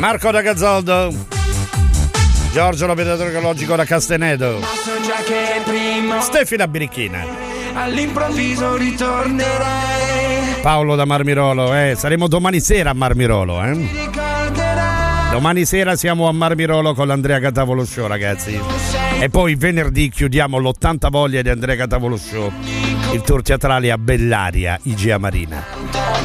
Marco da Gazzoldo, Giorgio l'operatore ecologico da Castenedo, Stefi da Birichina, all'improvviso ritornerai, Paolo da Marmirolo. Saremo domani sera a Marmirolo, Domani sera siamo a Marmirolo con l'Andrea Catavolo Show, ragazzi. E poi venerdì chiudiamo l'80 voglia di Andrea Catavolo Show, il tour teatrale a Bellaria, Igea Marina.